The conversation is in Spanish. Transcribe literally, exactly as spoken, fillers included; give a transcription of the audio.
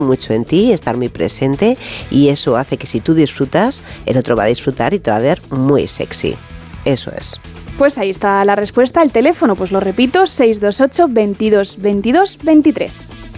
mucho en ti, estar muy presente, y eso hace que si tú disfrutas, el otro va a disfrutar y te va a ver muy sexy. Eso es. Pues ahí está la respuesta. El teléfono, pues lo repito, seis dos ocho, veintidós, veintidós, veintitrés.